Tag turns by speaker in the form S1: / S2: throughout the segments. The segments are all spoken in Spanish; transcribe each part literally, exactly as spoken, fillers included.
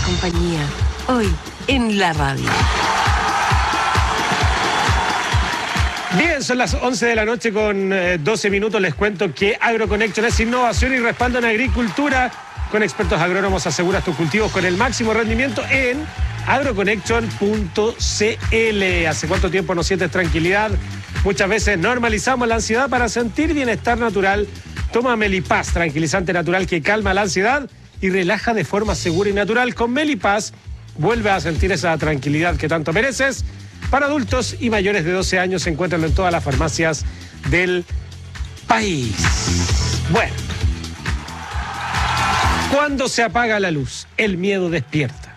S1: compañía, hoy en la radio.
S2: Bien, son las once de la noche con eh, doce minutos. Les cuento que AgroConnection es innovación y respaldo en agricultura. Con expertos agrónomos aseguras tus cultivos con el máximo rendimiento en agroconnection punto c l. ¿Hace cuánto tiempo no sientes tranquilidad? Muchas veces normalizamos la ansiedad para sentir bienestar natural. Toma Melipaz, tranquilizante natural que calma la ansiedad y relaja de forma segura y natural. Con Melipaz vuelve a sentir esa tranquilidad que tanto mereces. Para adultos y mayores de doce años se encuentran en todas las farmacias del país. Bueno, cuando se apaga la luz, el miedo despierta.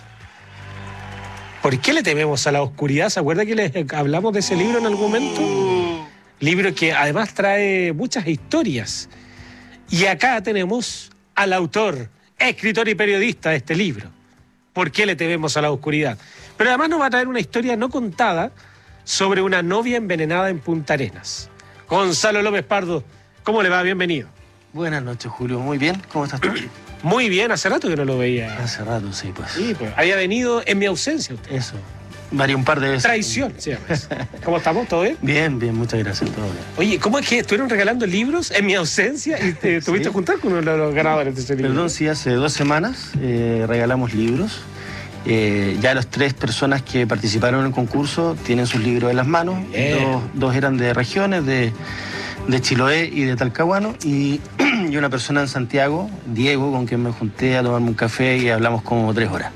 S2: ¿Por qué le tememos a la oscuridad? ¿Se acuerda que les hablamos de ese libro en algún momento? Libro que además trae muchas historias. Y acá tenemos al autor, escritor y periodista de este libro. ¿Por qué le tememos a la oscuridad? Pero además nos va a traer una historia no contada sobre una novia envenenada en Punta Arenas. Gonzalo López Pardo, ¿cómo le va? Bienvenido.
S3: Buenas noches, Julio. Muy bien. ¿Cómo estás tú?
S2: Muy bien, hace rato que no lo veía.
S3: Hace rato, sí, pues.
S2: Sí, pues. Había venido en mi ausencia usted.
S3: Eso. Varios un par de veces.
S2: Traición, se llama eso. ¿Cómo estamos? ¿Todo bien?
S3: Bien, bien, muchas gracias. Todo bien.
S2: Oye, ¿cómo es que estuvieron regalando libros en mi ausencia y te tuviste
S3: Sí.
S2: a juntar con uno de los ganadores de ese libro?
S3: Perdón, sí, hace dos semanas eh, regalamos libros. Eh, ya las tres personas que participaron en el concurso tienen sus libros en las manos. Dos, dos eran de regiones, de, de Chiloé y de Talcahuano. Y, y una persona en Santiago, Diego, con quien me junté a tomarme un café y hablamos como tres horas.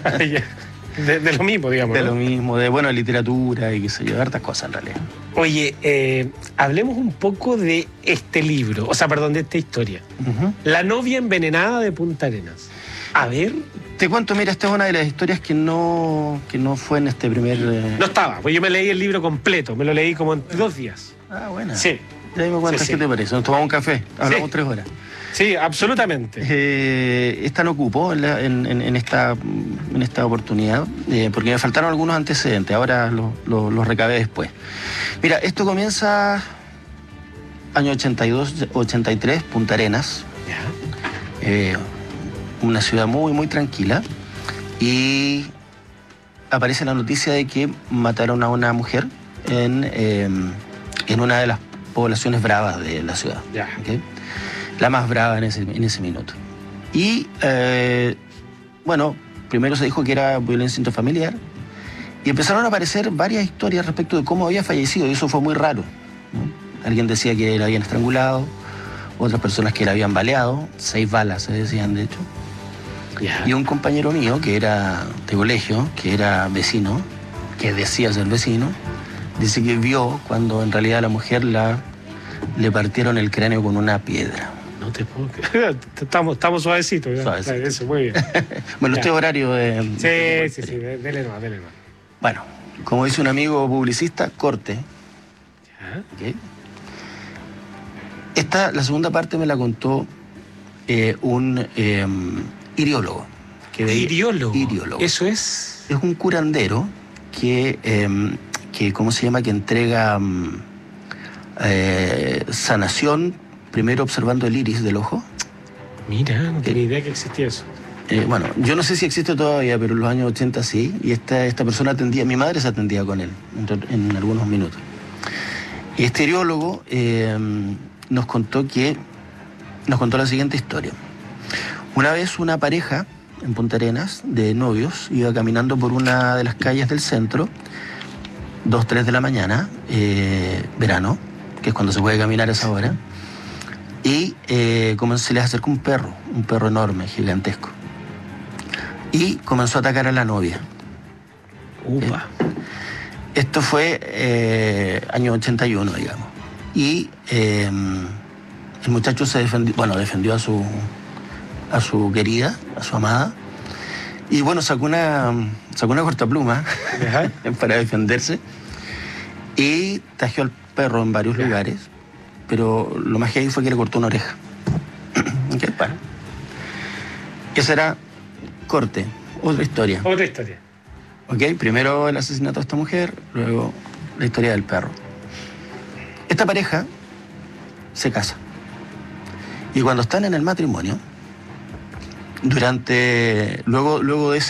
S2: de, de lo mismo, digamos.
S3: De
S2: ¿no?
S3: lo mismo, de bueno, de literatura y qué sé yo, de hartas cosas en realidad.
S2: Oye, eh, hablemos un poco de este libro, o sea, perdón, de esta historia.
S3: Uh-huh.
S2: La novia envenenada de Punta Arenas. A ver.
S3: Te cuento, mira, esta es una de las historias que no, que no fue en este primer... Eh...
S2: No estaba, pues yo me leí el libro completo, me lo leí como en dos días.
S3: Ah, bueno.
S2: Sí.
S3: Ya me cuentas
S2: Sí, sí.
S3: qué te parece. Nos tomamos un café, hablamos
S2: Sí.
S3: tres horas.
S2: Sí, absolutamente.
S3: Eh, esta no ocupó en, la- en- en- en esta, en esta oportunidad, eh, porque me faltaron algunos antecedentes, ahora los lo, los recabé después. Mira, esto comienza año ochenta y dos, ochenta y tres, Punta Arenas.
S2: Ya.
S3: Eh, una ciudad muy, muy tranquila, y aparece la noticia de que mataron a una mujer en, eh, en una de las poblaciones bravas de la ciudad.
S2: Ya.
S3: ¿Ok? La más brava en ese, en ese minuto. Y, eh, bueno, primero se dijo que era violencia intrafamiliar, y empezaron a aparecer varias historias respecto de cómo había fallecido, y eso fue muy raro, ¿no? Alguien decía que la habían estrangulado, otras personas que la habían baleado, seis balas se decían de hecho.
S2: Ya.
S3: Y un compañero mío que era de colegio, que era vecino, que decía ser vecino, dice que vio cuando en realidad a la mujer la, le partieron el cráneo con una piedra.
S2: No te puedo creer. Estamos, estamos suavecitos. ¿ya?
S3: Suavecito.
S2: Eso, muy bien.
S3: Bueno,
S2: Ya.
S3: este horario de...
S2: Sí, sí, sí, dele más, dele más.
S3: Bueno, como dice un amigo publicista, corte.
S2: Ya.
S3: ¿Ok? Esta, la segunda parte me la contó eh, un eh, iriólogo. Que veía-
S2: Iriólogo.
S3: Iriólogo.
S2: Eso es.
S3: Es un curandero que, eh, que, ¿cómo se llama? Que entrega mm, eh, sanación, primero observando el iris del ojo.
S2: Mira, no tenía idea que existía eso.
S3: Eh, bueno, yo no sé si existe todavía, pero en los años ochenta sí, y esta, esta persona atendía, mi madre se atendía con él en, en algunos minutos. Y este iriólogo eh, nos contó que, nos contó la siguiente historia. Una vez una pareja en Punta Arenas, de novios, iba caminando por una de las calles del centro, dos, tres de la mañana, eh, verano, que es cuando se puede caminar a esa hora, y eh, como se les acercó un perro, un perro enorme, gigantesco, y comenzó a atacar a la novia.
S2: Upa.
S3: Esto fue eh, año ochenta y uno, digamos. Y eh, el muchacho se defendió, bueno, defendió a su, a su querida, a su amada, y bueno, sacó una, sacó una cortapluma
S2: Ajá.
S3: para defenderse, y tajeó al perro en varios
S2: Ya.
S3: lugares, pero lo más heavy fue que le cortó una oreja. ¿Ok? Bueno. Ese era corte, otra historia.
S2: Otra historia.
S3: ¿Ok? Primero el asesinato de esta mujer, luego la historia del perro. Esta pareja se casa. Y cuando están en el matrimonio, durante, luego, luego de ese